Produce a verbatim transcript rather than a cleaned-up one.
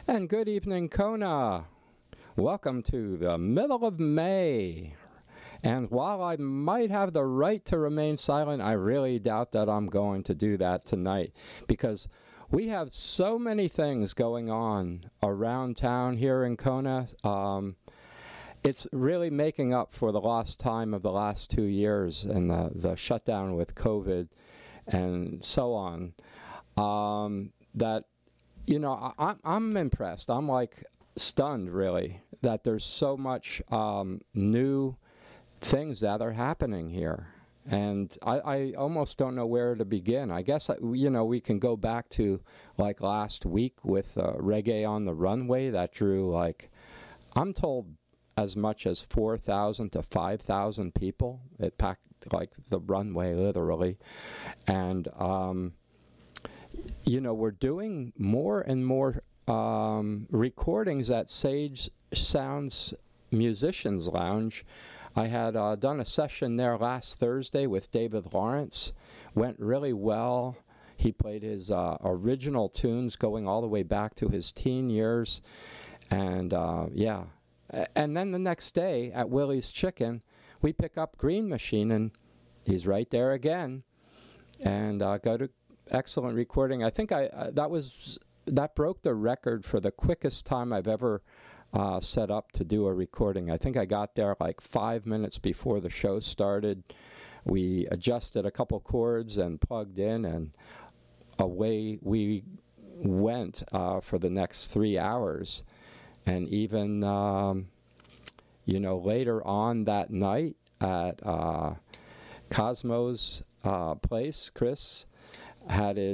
And good evening, Kona. Welcome to the middle of May. And while I might have the right to remain silent, I really doubt that I'm going to do that tonight, because we have so many things going on around town here in Kona. Um, it's really making up for the lost time of the last two years and the, the shutdown with COVID and so on. Um, that, you know, I, I'm impressed. I'm like stunned, really, that there's so much um, new things that are happening here. And I, I almost don't know where to begin. I guess, you know, we can go back to like last week with uh, Reggae on the Runway that drew like, I'm told, as much as four thousand to five thousand people. It packed like the runway, literally. And, um, you know, we're doing more and more um, recordings at Sage Sounds Musicians Lounge. I had uh, done a session there last Thursday with David Lawrence. Went really well. He played his uh, original tunes going all the way back to his teen years. And, uh, yeah. And then the next day at Willie's Chicken, we pick up Green Machine, and he's right there again. And uh, go to excellent recording. I think I uh, that was that broke the record for the quickest time I've ever uh, set up to do a recording. I think I got there like five minutes before the show started. We adjusted a couple chords and plugged in, and away we went uh, for the next three hours. And even, um, you know, later on that night at uh, Cosmo's uh, place, Chris had his